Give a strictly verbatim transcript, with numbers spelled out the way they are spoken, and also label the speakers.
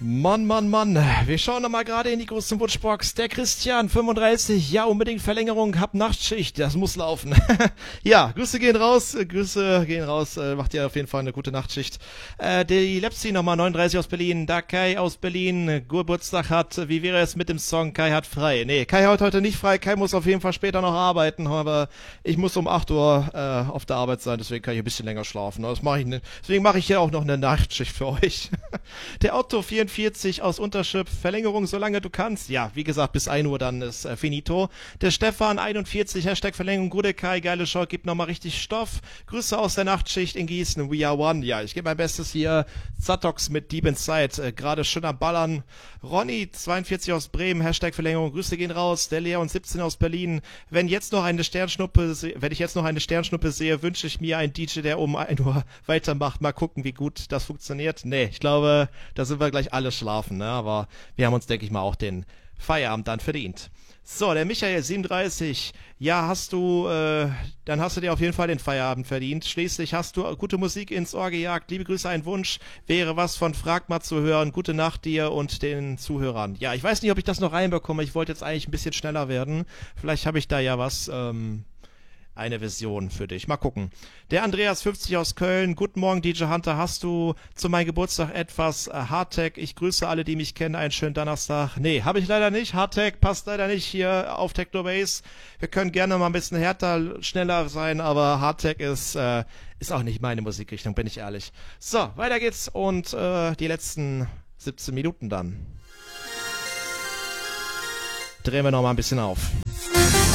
Speaker 1: Mann, Mann, Mann. Wir schauen noch mal gerade in die große Wunschbox. Der Christian, fünfunddreißig. Ja, unbedingt Verlängerung. Hab Nachtschicht. Das muss laufen. Ja, Grüße gehen raus. Grüße gehen raus. Äh, macht ihr auf jeden Fall eine gute Nachtschicht. Äh, die Lepsi nochmal, neununddreißig aus Berlin. Da Kai aus Berlin Geburtstag hat. Wie wäre es mit dem Song Kai hat frei? Nee, Kai hat heute nicht frei. Kai muss auf jeden Fall später noch arbeiten. Aber ich muss um acht Uhr äh, auf der Arbeit sein. Deswegen kann ich ein bisschen länger schlafen. Das mach ich ne, deswegen mache ich hier auch noch eine Nachtschicht für euch. Der Otto, vierundvierzig aus Unterschrift, Verlängerung solange du kannst. Ja, wie gesagt, bis ein Uhr dann ist äh, finito. Der Stefan, einundvierzig, Hashtag Verlängerung, gute Kai, geile Show, gibt nochmal richtig Stoff. Grüße aus der Nachtschicht in Gießen, we are one. Ja, ich gebe mein Bestes hier. Zatox mit Deep Inside, äh, gerade schön am Ballern. Ronny, zweiundvierzig aus Bremen, Hashtag Verlängerung, Grüße gehen raus. Der Leon, siebzehn aus Berlin. Wenn jetzt noch eine Sternschnuppe, wenn ich jetzt noch eine Sternschnuppe sehe, wünsche ich mir einen D J, der um ein Uhr weitermacht. Mal gucken, wie gut das funktioniert. Nee, ich glaube, da sind wir gleich alle schlafen, ne? Aber wir haben uns, denke ich mal, auch den Feierabend dann verdient. So, der Michael, siebenunddreißig. Ja, hast du, äh, dann hast du dir auf jeden Fall den Feierabend verdient. Schließlich hast du gute Musik ins Ohr gejagt. Liebe Grüße, ein Wunsch. Wäre was von Frag mal zu hören. Gute Nacht dir und den Zuhörern. Ja, ich weiß nicht, ob ich das noch reinbekomme. Ich wollte jetzt eigentlich ein bisschen schneller werden. Vielleicht habe ich da ja was, ähm, eine Version für dich. Mal gucken. Der Andreas, fünfzig aus Köln. Guten Morgen, D J Hunter. Hast du zu meinem Geburtstag etwas äh, Hardtech? Ich grüße alle, die mich kennen. Einen schönen Donnerstag. Nee, habe ich leider nicht. Hardtech passt leider nicht hier auf Technobase. Wir können gerne mal ein bisschen härter, schneller sein, aber Hardtech ist, äh, ist auch nicht meine Musikrichtung, bin ich ehrlich. So, weiter geht's und äh, die letzten siebzehn Minuten dann. Drehen wir noch mal ein bisschen auf.